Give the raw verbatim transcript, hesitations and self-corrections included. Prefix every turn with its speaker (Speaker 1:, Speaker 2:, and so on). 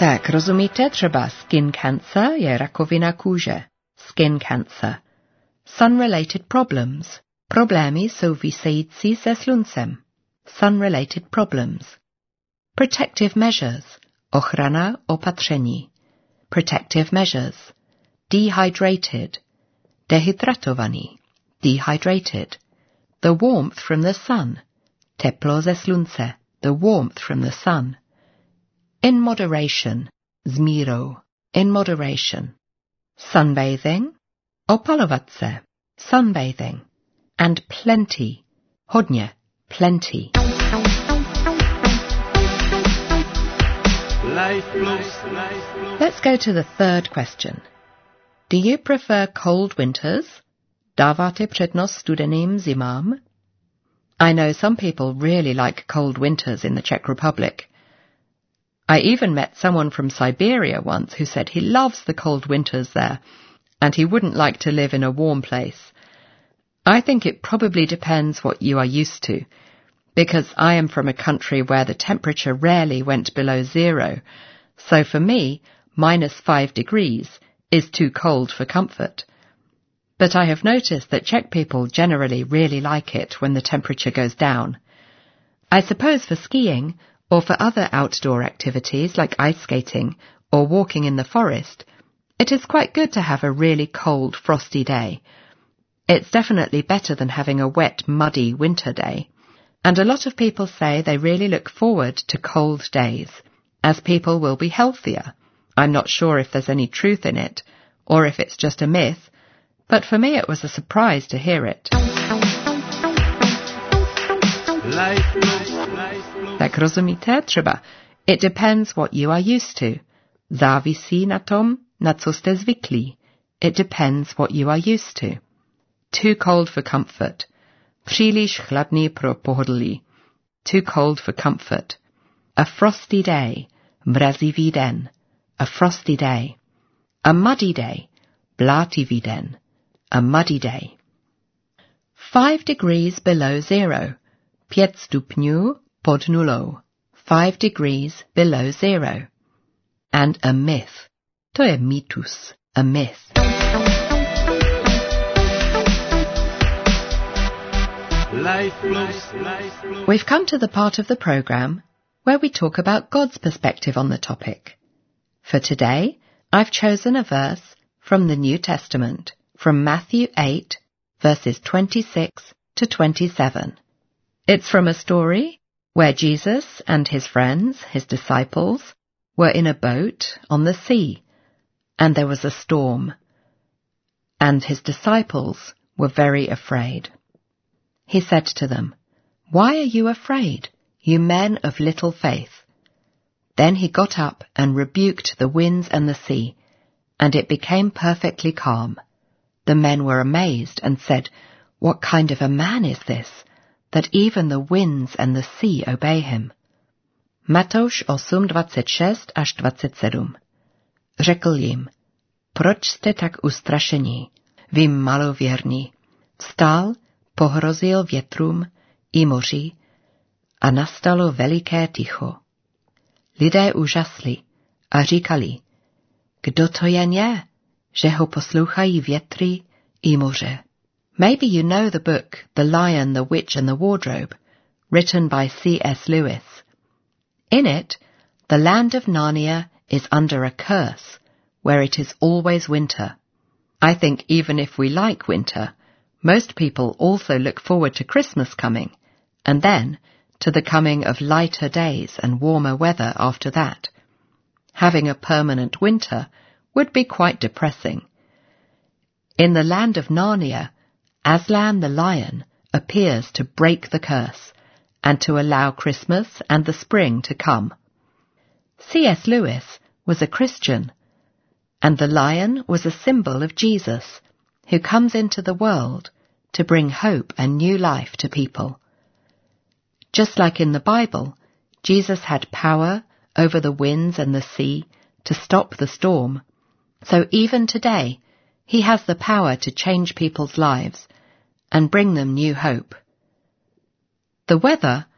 Speaker 1: Tak, rozumíte, třeba skin cancer je rakovina kůže. Skin cancer. Sun-related problems. Problémy související se sluncem. Sun-related problems. Protective measures. Ochrana, opatření. Protective measures. Dehydrated. Dehydratovaný. Dehydrated. The warmth from the sun. Teplo ze slunce. The warmth from the sun. In moderation. S mírou. In moderation. Sunbathing. Opalovat se. Sunbathing. And plenty. Hodně. Plenty. Let's go to the third question. Do you prefer cold winters? Dáváte přednost studeným zimám? I know some people really like cold winters in the Czech Republic. I even met someone from Siberia once who said he loves the cold winters there, and he wouldn't like to live in a warm place. I think it probably depends what you are used to, because I am from a country where the temperature rarely went below zero, so for me, minus five degrees is too cold for comfort. But I have noticed that Czech people generally really like it when the temperature goes down. I suppose for skiing, or for other outdoor activities like ice skating or walking in the forest, it is quite good to have a really cold, frosty day. It's definitely better than having a wet, muddy winter day. And a lot of people say they really look forward to cold days, as people will be healthier. I'm not sure if there's any truth in it, or if it's just a myth, but for me it was a surprise to hear it. Tak rozumíte, třeba it depends what you are used to. Závisí na tom, na co jste zvyklí. It depends what you are used to. Too cold for comfort. Příliš chladný pro pohodlí. Too cold for comfort. A frosty day. Mrazivý den. A frosty day. A muddy day. Blátivý den. A muddy day. Five degrees below zero. Pět stupňů pod nulou. Five degrees below zero. And a myth. To je mýtus. A myth. We've come to the part of the programme where we talk about God's perspective on the topic. For today, I've chosen a verse from the New Testament, from Matthew eight, verses twenty-six to twenty-seven. It's from a story where Jesus and his friends, his disciples, were in a boat on the sea, and there was a storm, and his disciples were very afraid. He said to them, "Why are you afraid, you men of little faith?" Then he got up and rebuked the winds and the sea, and it became perfectly calm. The men were amazed and said, "What kind of a man is this, that even the winds and the sea obey him?" Matouš osm, dvacet šest až dvacet sedm. Řekl jim, "Proč jste tak ustrašení, vy malověrní?" Vstal, pohrozil větrům i moři a nastalo veliké ticho. Lidé úžasli a říkali, kdo to jen je, že ho poslouchají větry i moře. Maybe you know the book The Lion, the Witch and the Wardrobe, written by C S Lewis. In it, the land of Narnia is under a curse, where it is always winter. I think even if we like winter, most people also look forward to Christmas coming, and then to the coming of lighter days and warmer weather after that. Having a permanent winter would be quite depressing. In the land of Narnia, Aslan the lion appears to break the curse and to allow Christmas and the spring to come. C S Lewis was a Christian, and the lion was a symbol of Jesus, who comes into the world to bring hope and new life to people. Just like in the Bible, Jesus had power over the winds and the sea to stop the storm. So even today, he has the power to change people's lives and bring them new hope. The weather